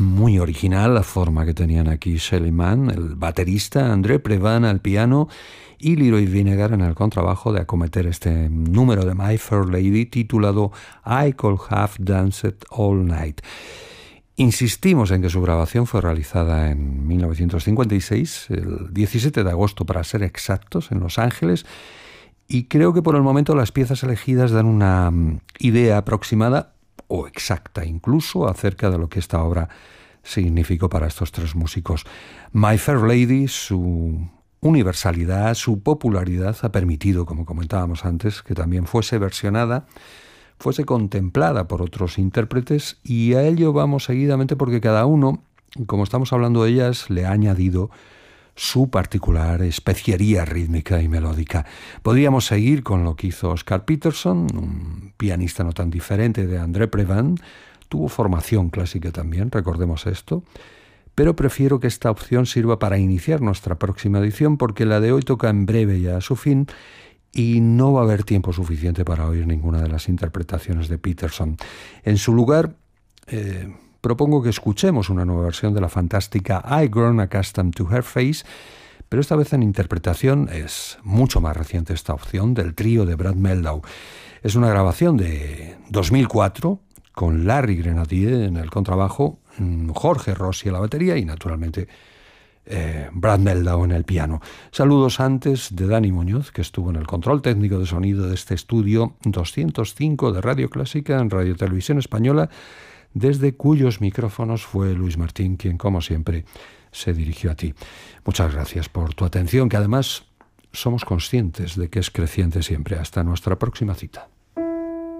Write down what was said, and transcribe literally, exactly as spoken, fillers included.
muy original la forma que tenían aquí Shelly Manne, el baterista, André Previn al piano y Leroy Vinnegar en el contrabajo de acometer este número de My Fair Lady titulado I Could Have Danced All Night. Insistimos en que su grabación fue realizada en mil novecientos cincuenta y seis, el diecisiete de agosto para ser exactos, en Los Ángeles, y creo que por el momento las piezas elegidas dan una idea aproximada o exacta incluso acerca de lo que esta obra significó para estos tres músicos. My Fair Lady, su universalidad, su popularidad ha permitido, como comentábamos antes, que también fuese versionada, fuese contemplada por otros intérpretes, y a ello vamos seguidamente porque cada uno, como estamos hablando de ellas, le ha añadido su particular especiería rítmica y melódica. Podríamos seguir con lo que hizo Oscar Peterson, un pianista no tan diferente de André Previn. Tuvo formación clásica también, recordemos esto, pero prefiero que esta opción sirva para iniciar nuestra próxima edición porque la de hoy toca en breve ya a su fin y no va a haber tiempo suficiente para oír ninguna de las interpretaciones de Peterson. En su lugar, eh, propongo que escuchemos una nueva versión de la fantástica I Grown Accustomed to Her Face, pero esta vez en interpretación. Es mucho más reciente esta opción, del trío de Brad Mehldau. Es una grabación de dos mil cuatro, con Larry Grenadier en el contrabajo, Jorge Rossi en la batería y naturalmente eh, Brad Mehldau en el piano. Saludos antes de Dani Muñoz, que estuvo en el control técnico de sonido de este estudio doscientos cinco de Radio Clásica en Radio Televisión Española, desde cuyos micrófonos fue Luis Martín quien, como siempre, se dirigió a ti. Muchas gracias por tu atención, que además somos conscientes de que es creciente siempre. Hasta nuestra próxima cita.